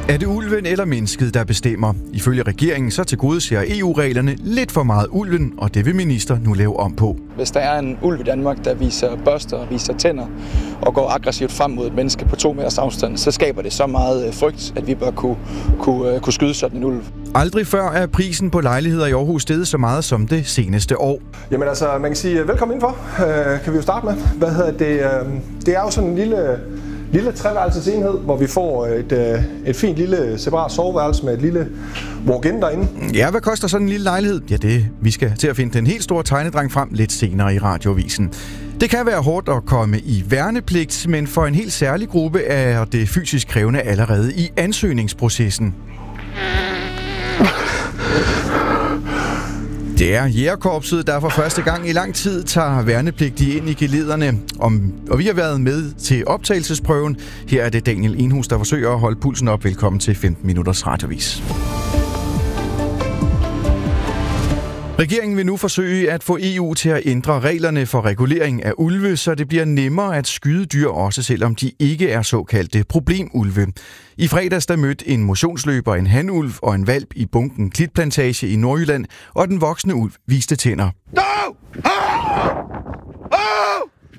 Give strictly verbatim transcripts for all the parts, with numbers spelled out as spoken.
Er det ulven eller mennesket, der bestemmer? Ifølge regeringen så tilgodeser E U-reglerne lidt for meget ulven, og det vil minister nu lave om på. Hvis der er en ulv i Danmark, der viser børster og viser tænder og går aggressivt frem mod et menneske på to meters afstand, så skaber det så meget frygt, at vi bør kunne, kunne, kunne skyde sådan en ulv. Aldrig før er prisen på lejligheder i Aarhus steget så meget som det seneste år. Jamen altså, man kan sige velkommen indenfor. Uh, kan vi jo starte med. Hvad hedder det? Uh, det er jo sådan en lille... lille treværelsesenhed, hvor vi får et, et fint lille separat soveværelse med et lille walk-in derinde. Ja, hvad koster sådan en lille lejlighed? Ja, det vi skal til at finde den helt store tegnedreng frem lidt senere i radioavisen. Det kan være hårdt at komme i værnepligt, men for en helt særlig gruppe er det fysisk krævende allerede i ansøgningsprocessen. Det er Jægerkorpset, der for første gang i lang tid tager værnepligtige ind i gelederne. Om, og vi har været med til optagelsesprøven. Her er det Daniel Enhus, der forsøger at holde pulsen op. Velkommen til femten minutters radiovis. Regeringen vil nu forsøge at få E U til at ændre reglerne for regulering af ulve, så det bliver nemmere at skyde dyr, også selvom de ikke er såkaldte problemulve. I fredags der mødte en motionsløber en hanulv og en hvalp i Bunken Klitplantage i Nordjylland, og den voksne ulv viste tænder. No! Ah! Ah!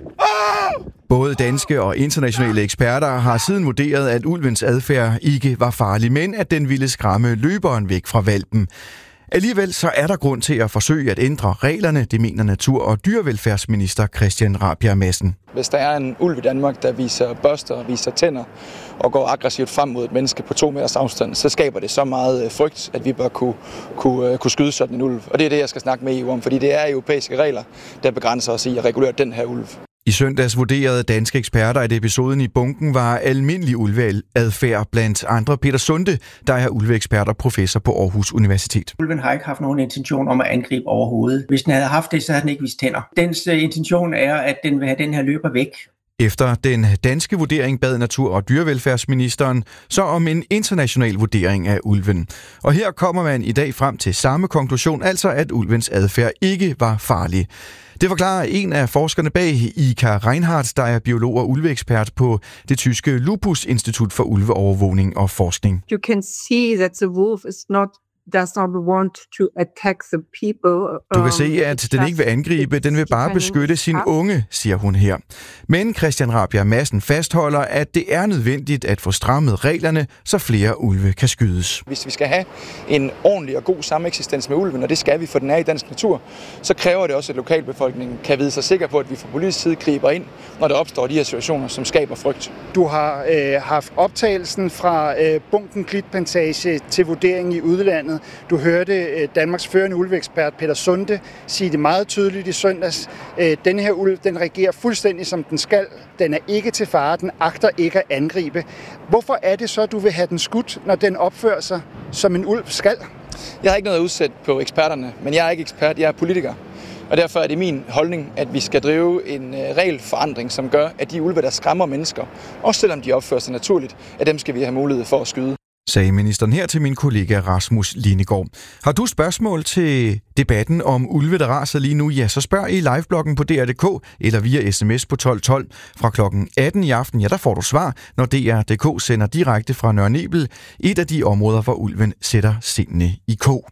Ah! Både danske og internationale eksperter har siden vurderet, at ulvens adfærd ikke var farlig, men at den ville skræmme løberen væk fra hvalpen. Alligevel så er der grund til at forsøge at ændre reglerne, det mener natur- og dyrevelfærdsminister Christian Rabjerg Madsen. Hvis der er en ulv i Danmark, der viser børster og viser tænder og går aggressivt frem mod et menneske på to meters afstand, så skaber det så meget frygt, at vi bør kunne, kunne, kunne skyde sådan en ulv. Og det er det, jeg skal snakke med E U om, fordi det er europæiske regler, der begrænser os i at regulere den her ulv. I søndags vurderede danske eksperter, at episoden i Bunken var almindelig ulveadfærd, blandt andre Peter Sunde, der er ulveekspert og professor på Aarhus Universitet. Ulven har ikke haft nogen intention om at angribe overhovedet. Hvis den havde haft det, så havde den ikke vist tænder. Dens intention er, at den vil have den her løber væk. Efter den danske vurdering bad natur- og dyrevelfærdsministeren så om en international vurdering af ulven. Og her kommer man i dag frem til samme konklusion, altså at ulvens adfærd ikke var farlig. Det forklarer en af forskerne bag, Ika Reinhardt, der er biolog og ulveekspert på det tyske Lupus Institut for Ulveovervågning og Forskning. You can see that the wolf is not does not want to attack the people. Du kan se, at den ikke vil angribe, den vil bare beskytte sin unge, siger hun her. Men Christian Rabjerg Madsen fastholder, at det er nødvendigt at få strammet reglerne, så flere ulve kan skydes. Hvis vi skal have en ordentlig og god sameksistens med ulven, og det skal vi, for den er i dansk natur, så kræver det også, at lokalbefolkningen kan vide sig sikker på, at vi fra politisk side griber ind, når der opstår de her situationer, som skaber frygt. Du har øh, haft optagelsen fra øh, Bunken Klitplantage til vurdering i udlandet. Du hørte Danmarks førende ulveekspert Peter Sunde sige det meget tydeligt i søndags. Denne her ulv, den reagerer fuldstændig som den skal. Den er ikke til fare, den agter ikke at angribe. Hvorfor er det så, du vil have den skudt, når den opfører sig, som en ulv skal? Jeg har ikke noget at udsætte på eksperterne, men jeg er ikke ekspert, jeg er politiker. Og derfor er det min holdning, at vi skal drive en regelforandring, som gør, at de ulve, der skræmmer mennesker, også selvom de opfører sig naturligt, at dem skal vi have mulighed for at skyde. Sagde ministeren her til min kollega Rasmus Linegaard. Har du spørgsmål til debatten om ulve, der raser lige nu? Ja, så spørg i livebloggen på D R punktum d k eller via sms på tolv tolv fra klokken atten i aften. Ja, der får du svar, når D R punktum d k sender direkte fra Nørre Nebel, et af de områder, hvor ulven sætter sindene i kog.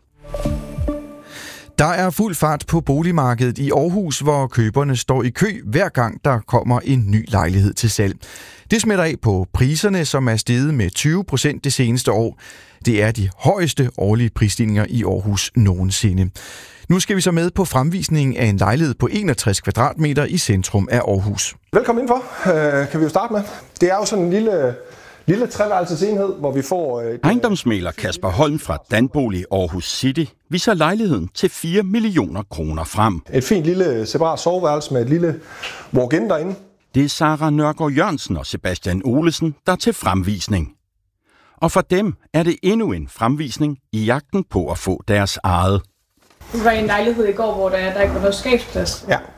Der er fuld fart på boligmarkedet i Aarhus, hvor køberne står i kø hver gang der kommer en ny lejlighed til salg. Det smitter af på priserne, som er steget med tyve procent det seneste år. Det er de højeste årlige prisstigninger i Aarhus nogensinde. Nu skal vi så med på fremvisningen af en lejlighed på enogtres kvadratmeter i centrum af Aarhus. Velkommen indenfor. Uh, kan vi jo starte med. Det er jo sådan en lille... Lille treværelsesenhed, hvor vi får... Et... Ejendomsmægler Kasper Holm fra Danbolig Aarhus City viser lejligheden til fire millioner kroner frem. Et fint lille separat soveværelse med et lille walk-in derinde. Det er Sara Nørgaard Jørgensen og Sebastian Olesen, der er til fremvisning. Og for dem er det endnu en fremvisning i jagten på at få deres eget. Det var en lejlighed i går, hvor der, der ikke var noget skabsplads. Ja,